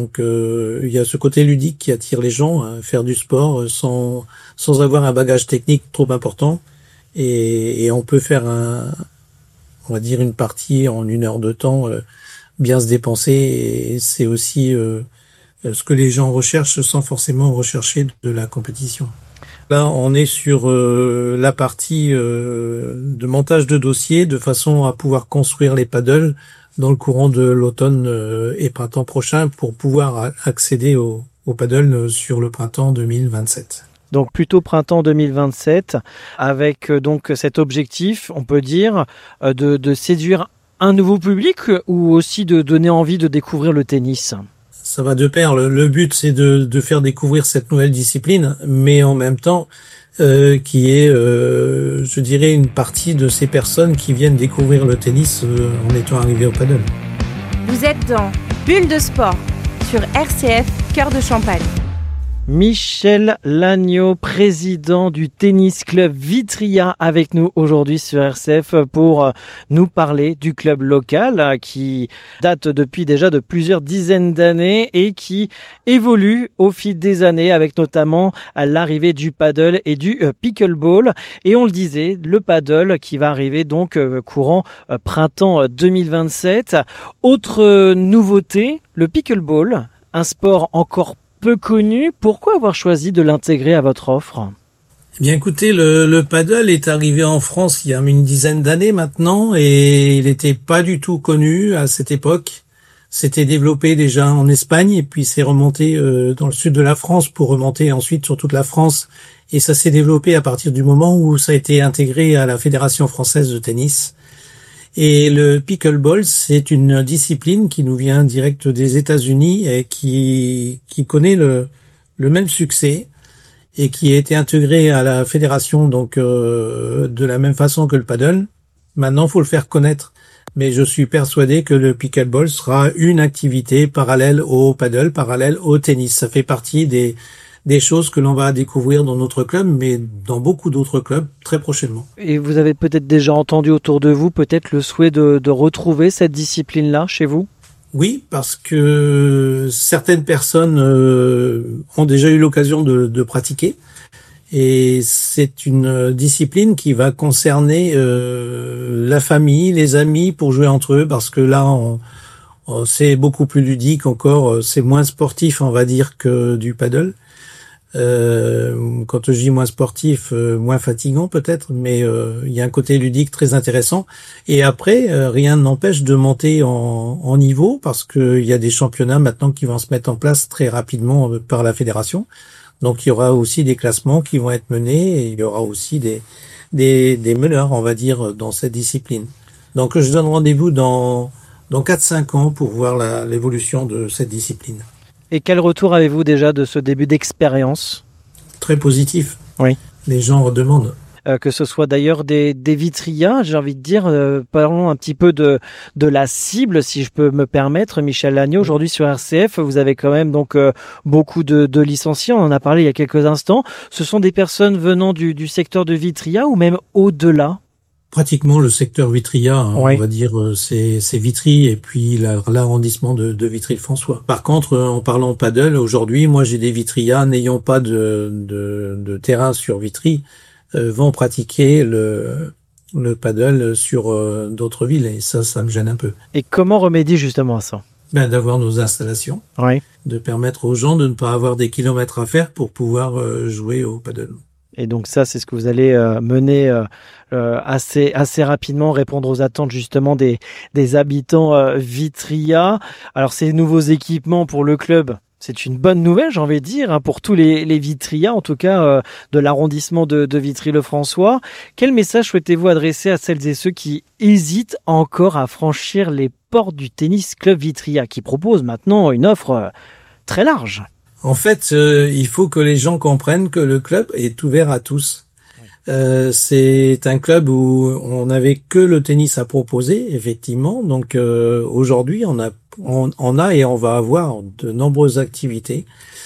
Donc il y a ce côté ludique qui attire les gens à faire du sport sans avoir un bagage technique trop important et on peut faire on va dire une partie en 1 heure de temps, bien se dépenser et c'est aussi ce que les gens recherchent sans forcément rechercher de la compétition. Là, on est sur la partie de montage de dossier de façon à pouvoir construire les paddles dans le courant de l'automne et printemps prochain pour pouvoir accéder au paddle sur le printemps 2027. Donc plutôt printemps 2027, avec donc cet objectif, on peut dire, de séduire un nouveau public ou aussi de donner envie de découvrir le tennis. Ça va de pair. Le but, c'est de faire découvrir cette nouvelle discipline, mais en même temps, qui est, je dirais, une partie de ces personnes qui viennent découvrir le tennis en étant arrivées au paddle. Vous êtes dans Bulle de sport sur RCF Cœur de Champagne. Michel Lagneau, président du tennis club Vitria, avec nous aujourd'hui sur RCF pour nous parler du club local qui date depuis déjà de plusieurs dizaines d'années et qui évolue au fil des années avec notamment l'arrivée du paddle et du pickleball. Et on le disait, le paddle qui va arriver donc courant printemps 2027. Autre nouveauté, le pickleball, un sport encore peu connu. Pourquoi avoir choisi de l'intégrer à votre offre ? Eh bien, écoutez, le paddle est arrivé en France il y a une dizaine d'années maintenant et il n'était pas du tout connu à cette époque. C'était développé déjà en Espagne et puis c'est remonté dans le sud de la France pour remonter ensuite sur toute la France. Et ça s'est développé à partir du moment où ça a été intégré à la Fédération française de tennis. Et le pickleball, c'est une discipline qui nous vient direct des États-Unis et qui connaît le même succès et qui a été intégré à la fédération donc de la même façon que le paddle. Maintenant, faut le faire connaître, mais je suis persuadé que le pickleball sera une activité parallèle au paddle, parallèle au tennis. Ça fait partie des choses que l'on va découvrir dans notre club, mais dans beaucoup d'autres clubs très prochainement. Et vous avez peut-être déjà entendu autour de vous peut-être le souhait de retrouver cette discipline-là chez vous ? Oui, parce que certaines personnes ont déjà eu l'occasion de pratiquer. Et c'est une discipline qui va concerner la famille, les amis pour jouer entre eux, parce que là, c'est beaucoup plus ludique encore, c'est moins sportif, on va dire, que du paddle. Quand je dis moins sportif, moins fatigant peut-être, mais il y a un côté ludique très intéressant. Et après, rien n'empêche de monter en niveau parce qu'il y a des championnats maintenant qui vont se mettre en place très rapidement par la fédération. Donc il y aura aussi des classements qui vont être menés et il y aura aussi des meneurs, on va dire, dans cette discipline. Donc je donne rendez-vous dans 4-5 ans pour voir l'évolution de cette discipline. Et quel retour avez-vous déjà de ce début d'expérience ? Très positif. Oui. Les gens redemandent. Que ce soit d'ailleurs des Vitria, j'ai envie de dire, parlons un petit peu de la cible, si je peux me permettre. Michel Lagneau, aujourd'hui sur RCF, vous avez quand même donc beaucoup de licenciés, on en a parlé il y a quelques instants. Ce sont des personnes venant du secteur de Vitria ou même au-delà ? Pratiquement le secteur Vitria, Oui. On va dire, c'est Vitry et puis l'arrondissement de Vitry-le-François. Par contre, en parlant paddle, aujourd'hui, moi j'ai des Vitrias n'ayant pas de terrain sur Vitry, vont pratiquer le paddle sur d'autres villes et ça me gêne un peu. Et comment remédier justement à ça ? D'avoir nos installations, Oui. de permettre aux gens de ne pas avoir des kilomètres à faire pour pouvoir jouer au paddle. Et donc ça, c'est ce que vous allez mener assez rapidement, répondre aux attentes justement des habitants Vitria. Alors ces nouveaux équipements pour le club, c'est une bonne nouvelle, j'ai envie de dire, pour tous les Vitria, en tout cas de l'arrondissement de Vitry-le-François. Quel message souhaitez-vous adresser à celles et ceux qui hésitent encore à franchir les portes du tennis club Vitria, qui propose maintenant une offre très large ? En fait, il faut que les gens comprennent que le club est ouvert à tous. C'est un club où on n'avait que le tennis à proposer, effectivement. Donc aujourd'hui, on a et on va avoir de nombreuses activités.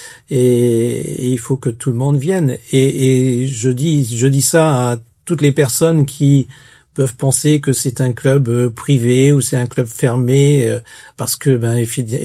Et il faut que tout le monde vienne. Et je dis ça à toutes les personnes qui peuvent penser que c'est un club privé ou c'est un club fermé, parce que